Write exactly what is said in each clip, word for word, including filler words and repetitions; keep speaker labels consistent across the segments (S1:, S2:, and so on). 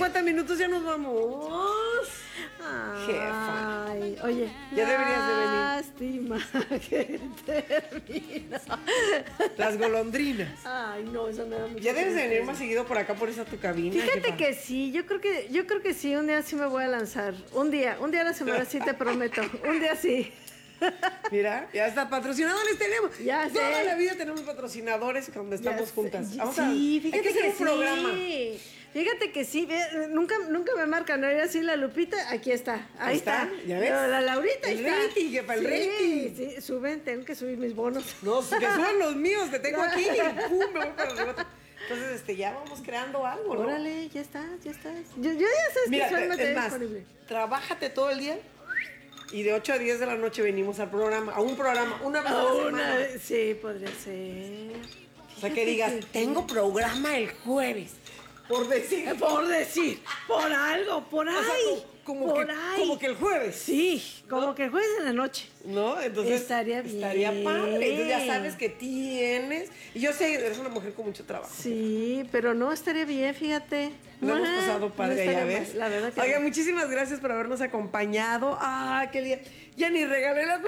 S1: cincuenta minutos, ya nos vamos.
S2: Ay,
S1: Jefa.
S2: Oye,
S1: ya deberías
S2: de venir. Lástima que termina.
S1: Las golondrinas.
S2: Ay, no, eso me da mucho.
S1: Ya debes de venir más seguido por acá, por esa tu cabina.
S2: Fíjate
S1: jefa.
S2: que sí, yo creo que, yo creo que sí, un día sí me voy a lanzar. Un día, un día a la semana sí te prometo. Un día sí.
S1: Mira, ya está, patrocinadores tenemos.
S2: Ya sé.
S1: Toda la vida tenemos patrocinadores cuando estamos
S2: Ya
S1: juntas.
S2: sé.
S1: Vamos
S2: sí,
S1: a,
S2: fíjate
S1: hay que hacer
S2: que
S1: un programa.
S2: sí. Fíjate que sí, ve, nunca, nunca me marcan, ¿no? Era así la Lupita, aquí está, ahí,
S1: Ahí
S2: está.
S1: está, ¿ya ves?
S2: La, la Laurita, ahí
S1: El
S2: está.
S1: rating, jefa, el
S2: sí,
S1: rating.
S2: Sí, suben, tengo que subir mis bonos.
S1: No, que suban los míos, te tengo aquí. Pum, me voy para arriba. Entonces, este, ya vamos creando algo, ¿no?
S2: Órale, ya está, ya está. Yo, yo ya sabes
S1: Mira,
S2: que soy
S1: te- es más,
S2: disponible.
S1: trabájate todo el día y de ocho a diez de la noche venimos al programa, a un programa, una vez a la
S2: Ah,
S1: semana.
S2: una, sí, podría ser.
S1: O sea, que digas, tengo programa el jueves. Por decir.
S2: Por decir, por algo, por ahí.
S1: O sea, como, como
S2: por
S1: que,
S2: ahí.
S1: como que el jueves.
S2: Sí, como
S1: ¿no?
S2: que el jueves en la noche.
S1: ¿No? Entonces.
S2: Estaría bien.
S1: Estaría padre. Entonces ya sabes que tienes. Y yo sé, eres una mujer con mucho trabajo.
S2: Sí, pero no estaría bien, fíjate.
S1: Lo hemos
S2: Ah,
S1: pasado
S2: no
S1: padre,
S2: estaría
S1: ya
S2: mal,
S1: ves.
S2: La verdad que
S1: Oiga,
S2: no.
S1: muchísimas gracias por habernos acompañado. Ah, qué día. Ya ni regalé las.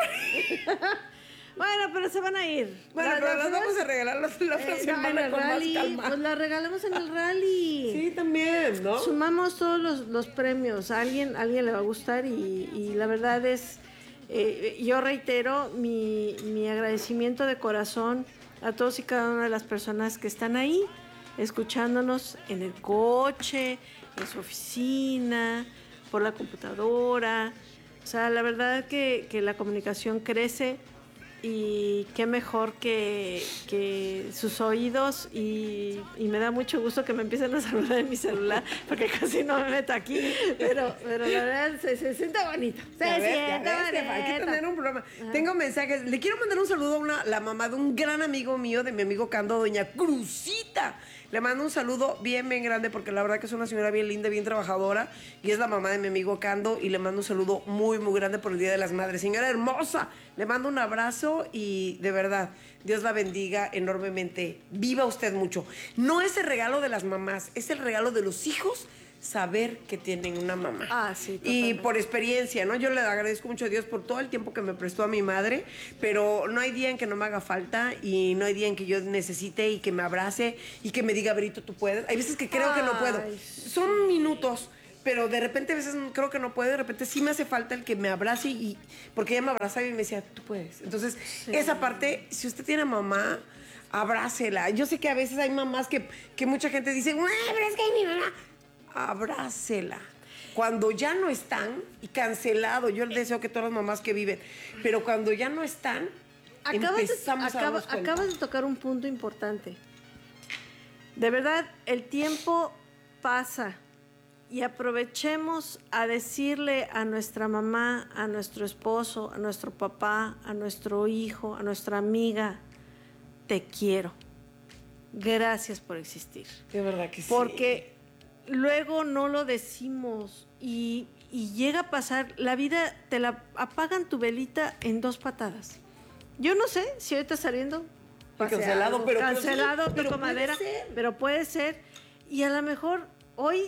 S2: Bueno, pero se van a ir.
S1: Bueno,
S2: La-
S1: pero
S2: la
S1: las
S2: flor-
S1: vamos a regalar la, la otra
S2: Eh, no,
S1: semana
S2: en el
S1: con
S2: rally,
S1: más calma.
S2: pues la regalamos en el rally.
S1: Sí, también, ¿no?
S2: Sumamos todos los, los premios. A alguien, a alguien le va a gustar y, y la verdad es, eh, yo reitero mi, mi agradecimiento de corazón a todos y cada una de las personas que están ahí, escuchándonos en el coche, en su oficina, por la computadora. O sea, la verdad que, que la comunicación crece. Y qué mejor que, que sus oídos y, y me da mucho gusto que me empiecen a saludar en mi celular porque casi no me meto aquí, pero, pero la verdad se, se siente bonito. Se
S1: Ya ves, ya
S2: siente
S1: ves, jefa, hay que
S2: bonito.
S1: tener un programa. Tengo mensajes. Le quiero mandar un saludo a una, la mamá de un gran amigo mío, de mi amigo Cando, doña Cruzita. Le mando un saludo bien, bien grande porque la verdad que es una señora bien linda, bien trabajadora y es la mamá de mi amigo Cando y le mando un saludo muy, muy grande por el Día de las Madres. Señora hermosa, le mando un abrazo y de verdad, Dios la bendiga enormemente. Viva usted mucho. No es el regalo de las mamás, es el regalo de los hijos saber que tienen una mamá.
S2: Ah, sí,
S1: Y
S2: totalmente.
S1: por experiencia, ¿no? Yo le agradezco mucho a Dios por todo el tiempo que me prestó a mi madre, pero no hay día en que no me haga falta y no hay día en que yo necesite y que me abrace y que me diga, Brito, tú puedes. Hay veces que creo que no puedo.
S2: Ay,
S1: Son minutos, pero de repente a veces creo que no puedo, de repente sí me hace falta el que me abrace y porque ella me abrazaba y me decía, tú puedes. Entonces, esa parte, si usted tiene mamá, abrácela. Yo sé que a veces hay mamás que, que mucha gente dice, "Güey, pero es que hay mi mamá". Abrácela. Cuando ya no están, y cancelado, yo les deseo que todas las mamás que viven, pero cuando ya no están,
S2: Acabas de,
S1: empezamos a
S2: acaba-
S1: darnos cuenta.
S2: acabas de tocar un punto importante. De verdad, el tiempo pasa y aprovechemos a decirle a nuestra mamá, a nuestro esposo, a nuestro papá, a nuestro hijo, a nuestra amiga, te quiero. Gracias por existir.
S1: De verdad que sí.
S2: Porque luego no lo decimos y, y llega a pasar, la vida te la apagan tu velita en dos patadas. Yo no sé si ahorita saliendo
S1: Cancelado, pero- pero
S2: cancelado,
S1: sí, pero
S2: toco
S1: puede
S2: madera,
S1: ser.
S2: pero puede ser. Y a lo mejor hoy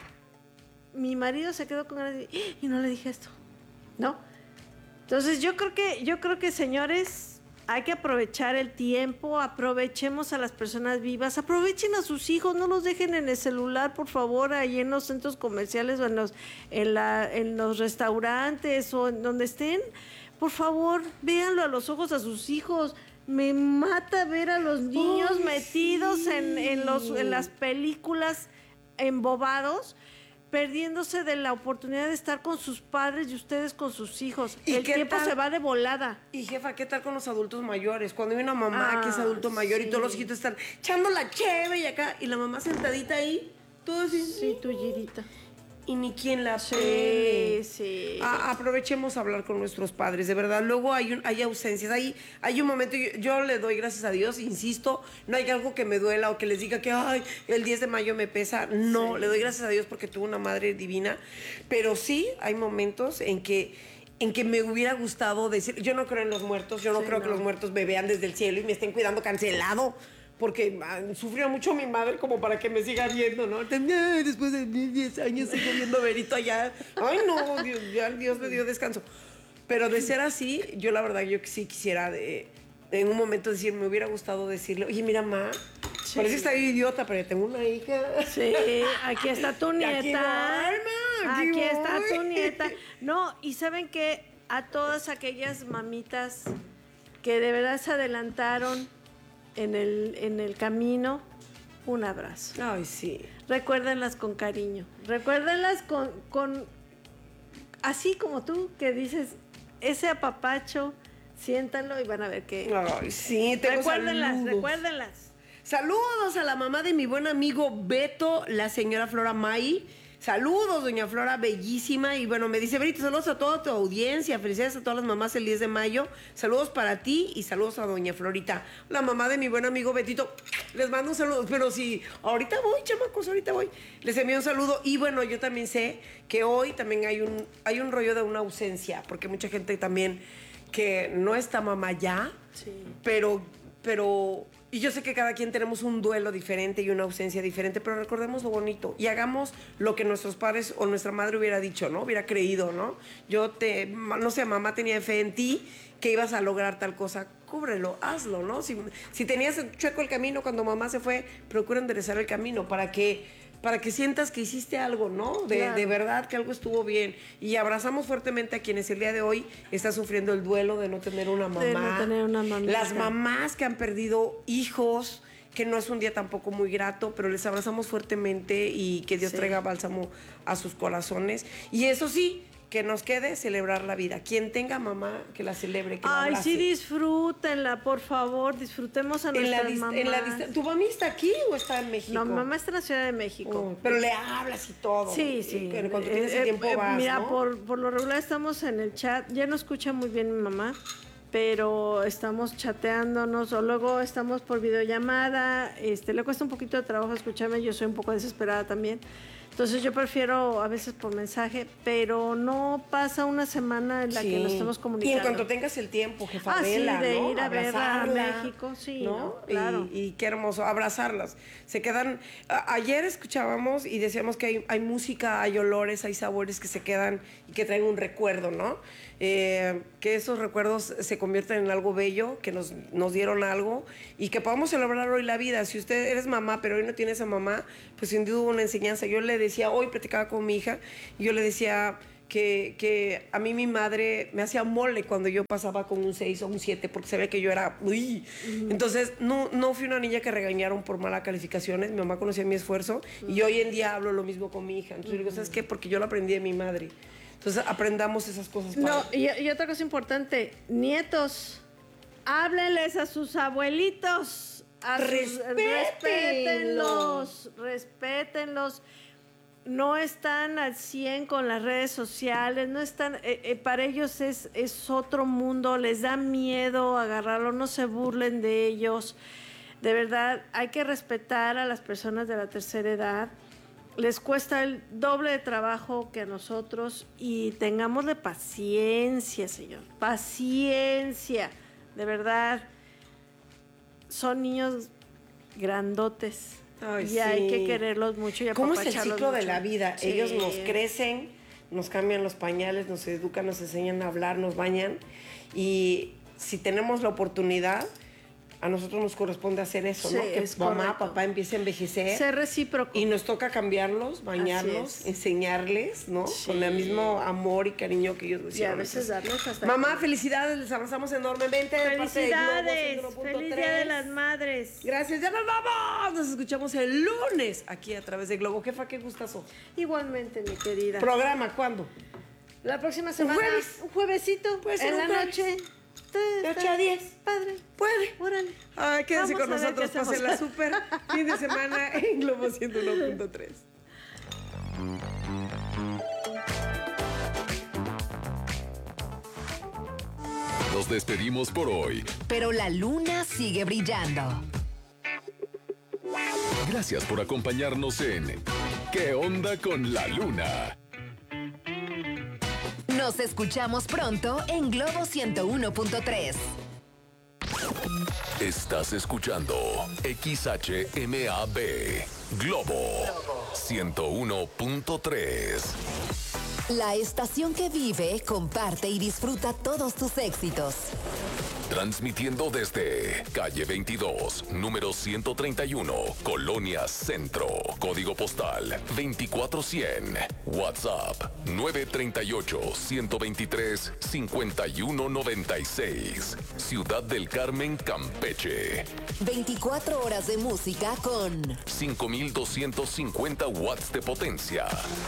S2: mi marido se quedó con ganas de "¡Ah! Y no le dije esto", ¿no? Entonces yo creo que, yo creo que señores, hay que aprovechar el tiempo, aprovechemos a las personas vivas, aprovechen a sus hijos, no los dejen en el celular, por favor, ahí en los centros comerciales o en los, en la, en los restaurantes o en donde estén. Por favor, véanlo a los ojos a sus hijos. Me mata ver a los niños
S1: Ay,
S2: metidos
S1: sí.
S2: en, en, los, en las películas embobados, perdiéndose de la oportunidad de estar con sus padres y ustedes con sus hijos.
S1: ¿Y
S2: El
S1: qué
S2: tiempo
S1: tal?
S2: se va de volada.
S1: Y jefa, ¿qué tal con los adultos mayores? Cuando hay una mamá
S2: Ah,
S1: que es adulto mayor
S2: sí.
S1: y todos los hijitos están echando la cheve y acá, y la mamá sentadita ahí, todo así.
S2: Sí, tu Girita.
S1: Y ni quien la
S2: Sí,
S1: pele.
S2: sí.
S1: A- aprovechemos a hablar con nuestros padres, de verdad. Luego hay, un, hay ausencias, hay, hay un momento, yo, yo le doy gracias a Dios, insisto, no hay algo que me duela o que les diga que ay, el diez de mayo me pesa. No,
S2: Sí.
S1: le doy gracias a Dios porque tuve una madre divina. Pero sí hay momentos en que, en que me hubiera gustado decir, yo no creo en los muertos, yo no
S2: Sí,
S1: creo que
S2: no.
S1: los muertos me vean desde el cielo y me estén cuidando cancelado. porque man, sufrió mucho mi madre como para que me siga viendo, ¿no? Ay, después de diez años sigo viendo a Berito allá. Ay, no, Dios, ya Dios le dio descanso. Pero de ser así, yo la verdad, yo sí quisiera de, en un momento decir, me hubiera gustado decirle, oye, mira, ma, sí. Parece que está idiota, pero tengo una hija.
S2: Sí, aquí está tu nieta.
S1: Aquí, voy, ma, aquí,
S2: aquí está
S1: voy.
S2: tu nieta. No, y ¿saben qué? A todas aquellas mamitas que de verdad se adelantaron en el, en el camino, un abrazo.
S1: Ay, sí.
S2: Recuérdenlas con cariño. Recuérdenlas con, con así como tú, que dices, ese apapacho, siéntanlo y van a ver que...
S1: Ay, sí, tengo
S2: recuérdenlas,
S1: saludos.
S2: recuérdenlas.
S1: Saludos a la mamá de mi buen amigo Beto, la señora Flora May. Saludos, doña Flora, bellísima. Y bueno, me dice, Berito, saludos a toda tu audiencia. Felicidades a todas las mamás el diez de mayo. Saludos para ti y saludos a doña Florita, la mamá de mi buen amigo Betito. Les mando un saludo. Pero sí, ahorita voy, chamacos, ahorita voy. Les envío un saludo. Y bueno, yo también sé que hoy también hay un, hay un rollo de una ausencia, porque mucha gente también que no está mamá ya,
S2: Sí.
S1: pero, pero... Y yo sé que cada quien tenemos un duelo diferente y una ausencia diferente, pero recordemos lo bonito y hagamos lo que nuestros padres o nuestra madre hubiera dicho, ¿no? Hubiera creído, ¿no? Yo te, no sé, mamá tenía fe en ti, que ibas a lograr tal cosa, cúbrelo, hazlo, ¿no? Si, si tenías chueco el camino cuando mamá se fue, procura enderezar el camino para que... para que sientas que hiciste algo, ¿no? De,
S2: Claro.
S1: de verdad que algo estuvo bien. Y abrazamos fuertemente a quienes el día de hoy están sufriendo el duelo de no tener una mamá.
S2: De no tener una mamita.
S1: Las mamás que han perdido hijos, que no es un día tampoco muy grato, pero les abrazamos fuertemente y que Dios
S2: Sí.
S1: traiga bálsamo a sus corazones. Y eso sí, que nos quede celebrar la vida. Quien tenga mamá, que la celebre, que la
S2: Ay,
S1: abrace.
S2: sí, disfrútenla, por favor, disfrutemos a
S1: En la,
S2: nuestras
S1: dis-
S2: mamás.
S1: en la dista- ¿Tu mami está aquí o está en México?
S2: No, mi mamá está en la Ciudad de México.
S1: Oh, pero le hablas y todo.
S2: Sí, sí.
S1: Y que cuando
S2: Eh,
S1: tienes el
S2: eh,
S1: tiempo
S2: eh,
S1: vas,
S2: Mira,
S1: ¿no?
S2: por, por lo regular estamos en el chat. Ya no escucha muy bien mi mamá, pero estamos chateándonos o luego estamos por videollamada. Este, le cuesta un poquito de trabajo escucharme. Yo soy un poco desesperada también. Entonces yo prefiero a veces por mensaje, pero no pasa una semana en la que
S1: Sí.
S2: nos estamos comunicando.
S1: Y en cuanto tengas el tiempo, jefa,
S2: Ah, sí,
S1: vela,
S2: de
S1: ¿no?
S2: ir a verla a
S1: Abrazarla,
S2: México, sí,
S1: ¿no?
S2: no, claro.
S1: Y, y qué hermoso, abrazarlas. Se quedan... a- ayer escuchábamos y decíamos que hay, hay música, hay olores, hay sabores que se quedan y que traen un recuerdo, ¿no? Eh, que esos recuerdos se convierten en algo bello, que nos, nos dieron algo y que podamos celebrar hoy la vida. Si usted eres mamá, pero hoy no tiene esa mamá, pues sin duda hubo una enseñanza. Yo le decía, hoy platicaba con mi hija, y yo le decía que, que a mí mi madre me hacía mole cuando yo pasaba con un seis o un siete, porque sabía que yo era... Uy. Entonces, no, no fui una niña que regañaron por malas calificaciones. Mi mamá conocía mi esfuerzo y hoy en día hablo lo mismo con mi hija. Entonces, digo, ¿sabes qué? Porque yo lo aprendí de mi madre. Entonces, aprendamos esas cosas.
S2: No,
S1: padre.
S2: y, y otra cosa importante, nietos, háblenles a sus abuelitos. A sus-
S1: Respétenlos.
S2: respétenlos, respétenlos. No están al cien con las redes sociales, no están, eh, eh, para ellos es, es otro mundo, les da miedo agarrarlo, no se burlen de ellos. De verdad, hay que respetar a las personas de la tercera edad. Les cuesta el doble de trabajo que a nosotros y tengámosle paciencia, señor. Paciencia, de verdad. Son niños grandotes.
S1: Ay,
S2: y
S1: sí.
S2: hay que quererlos mucho y
S1: ¿Cómo es el
S2: apapacharlos
S1: ciclo de
S2: mucho.
S1: la vida?
S2: Sí.
S1: Ellos nos crecen, nos cambian los pañales, nos educan, nos enseñan a hablar, nos bañan. Y si tenemos la oportunidad, a nosotros nos corresponde hacer eso,
S2: Sí,
S1: ¿no? Que
S2: es
S1: mamá,
S2: correcto.
S1: papá empiece a envejecer.
S2: Ser recíproco.
S1: Y nos toca cambiarlos, bañarlos,
S2: Así es.
S1: enseñarles, ¿no?
S2: Sí.
S1: Con el mismo amor y cariño que ellos
S2: y a
S1: recibieron.
S2: veces darles hasta...
S1: Mamá, felicidades, les abrazamos enormemente. de parte de Globo
S2: ¡Felicidades!
S1: ciento uno punto
S2: ¡Feliz
S1: tres.
S2: Día de las Madres!
S1: Gracias, ya nos vamos. Nos escuchamos el lunes aquí a través de Globo. Jefa, qué gustazo.
S2: Igualmente, mi querida.
S1: ¿Programa cuándo?
S2: La próxima semana,
S1: jueves.
S2: un juevesito,
S1: Puede ser
S2: en
S1: un
S2: la
S1: jueves.
S2: noche.
S1: De ocho a diez.
S2: Padre,
S1: Puede.
S2: órale.
S1: Ay, quédense
S2: Vamos
S1: con
S2: a ver
S1: nosotros,
S2: qué hacemos.
S1: pásenla súper. Fin de semana en Globo ciento uno punto tres.
S3: Nos despedimos por hoy.
S4: Pero la luna sigue brillando.
S3: Gracias por acompañarnos en ¿Qué onda con la luna?
S4: Nos escuchamos pronto en Globo ciento uno punto tres.
S3: Estás escuchando X H M A B Globo ciento uno punto tres.
S4: La estación que vive, comparte y disfruta todos tus éxitos.
S3: Transmitiendo desde calle veintidós, número ciento treinta y uno, Colonia Centro. Código postal veinticuatro cien. WhatsApp nueve tres ocho, uno dos tres, cinco uno nueve seis. Ciudad del Carmen, Campeche.
S4: veinticuatro horas de música con
S3: cinco mil doscientos cincuenta watts de potencia.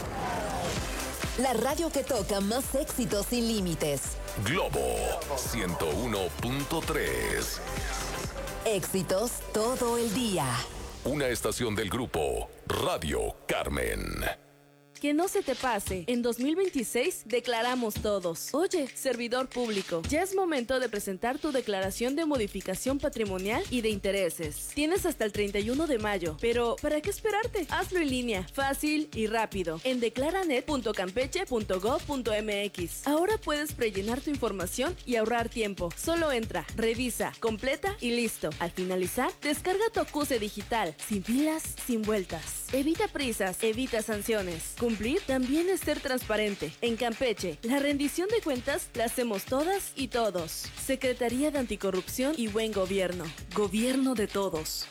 S4: la radio que toca más éxitos sin límites.
S3: Globo ciento uno punto tres.
S4: Éxitos todo el día.
S3: Una estación del grupo Radio Carmen.
S5: Que no se te pase, en dos mil veintiséis declaramos todos. Oye, servidor público, ya es momento de presentar tu declaración de modificación patrimonial y de intereses. Tienes hasta el treinta y uno de mayo, pero ¿para qué esperarte? Hazlo en línea, fácil y rápido, en declaranet punto campeche punto gob punto mx. Ahora puedes prellenar tu información y ahorrar tiempo. Solo entra, revisa, completa y listo. Al finalizar, descarga tu acuse digital, sin filas, sin vueltas. Evita prisas, evita sanciones. Cumplir también es ser transparente. En Campeche, la rendición de cuentas la hacemos todas y todos. Secretaría de Anticorrupción y Buen Gobierno. Gobierno de todos.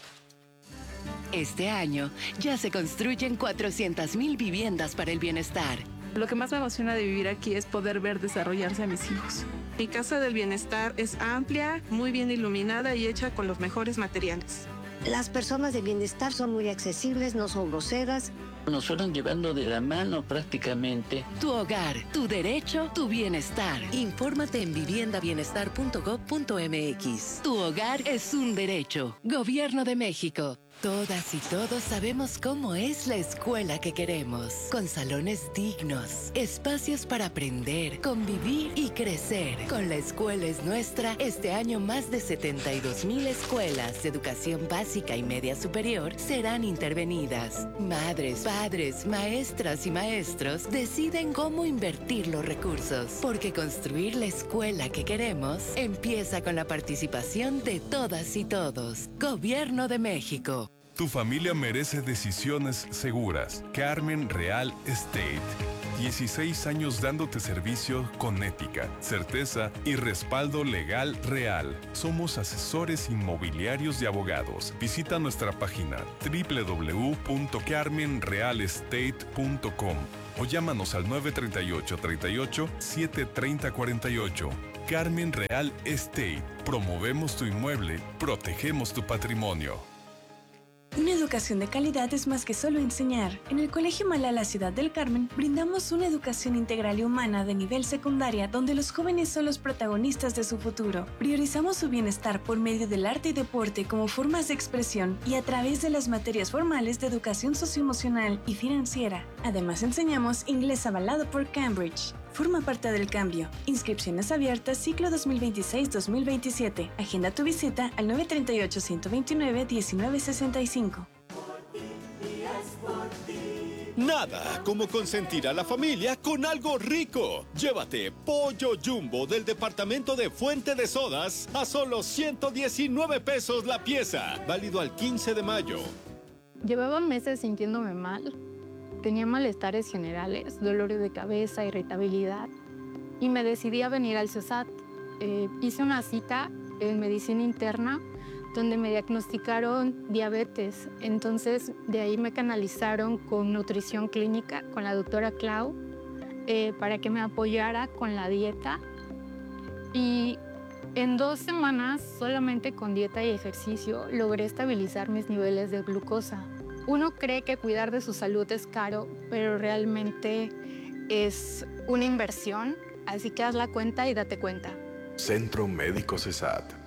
S6: Este año ya se construyen cuatrocientas mil viviendas para el bienestar.
S7: Lo que más me emociona de vivir aquí es poder ver desarrollarse a mis hijos. Mi casa del bienestar es amplia, muy bien iluminada y hecha con los mejores materiales.
S8: Las personas de bienestar son muy accesibles, no son groseras.
S9: Nos fueron llevando de la mano prácticamente.
S6: Tu hogar, tu derecho, tu bienestar.
S10: Infórmate en vivienda bienestar punto gob punto mx.
S6: Tu hogar es un derecho. Gobierno de México. Todas y todos sabemos cómo es la escuela que queremos. Con salones dignos, espacios para aprender, convivir y crecer. Con La Escuela es Nuestra, este año más de setenta y dos mil escuelas de educación básica y media superior serán intervenidas. Madres, padres, maestras y maestros deciden cómo invertir los recursos. Porque construir la escuela que queremos empieza con la participación de todas y todos. Gobierno de México.
S11: Tu familia merece decisiones seguras. Carmen Real Estate. dieciséis años dándote servicio con ética, certeza y respaldo legal real. Somos asesores inmobiliarios y abogados. Visita nuestra página doble u doble u doble u punto carmen real estate punto com o llámanos al nueve tres ocho, tres ocho, siete tres cero cuatro ocho. Carmen Real Estate. Promovemos tu inmueble, protegemos tu patrimonio.
S12: Una educación de calidad es más que solo enseñar. En el Colegio Malala Ciudad del Carmen brindamos una educación integral y humana de nivel secundaria donde los jóvenes son los protagonistas de su futuro. Priorizamos su bienestar por medio del arte y deporte como formas de expresión y a través de las materias formales de educación socioemocional y financiera. Además enseñamos inglés avalado por Cambridge. Forma parte del cambio. Inscripciones abiertas ciclo dos mil veintiséis dos mil veintisiete. Agenda tu visita al nueve tres ocho, uno dos nueve, uno nueve seis cinco.
S13: Nada como consentir a la familia con algo rico. Llévate Pollo Jumbo del departamento de Fuente de Sodas a solo ciento diecinueve pesos la pieza. Válido al quince de mayo.
S14: Llevaba meses sintiéndome mal. Tenía malestares generales, dolores de cabeza, irritabilidad. Y me decidí a venir al CESAT. Eh, hice una cita en medicina interna donde me diagnosticaron diabetes. Entonces, de ahí me canalizaron con nutrición clínica, con la doctora Clau, eh, para que me apoyara con la dieta. Y en dos semanas, solamente con dieta y ejercicio, logré estabilizar mis niveles de glucosa. Uno cree que cuidar de su salud es caro, pero realmente es una inversión, así que haz la cuenta y date cuenta.
S15: Centro Médico CESAT.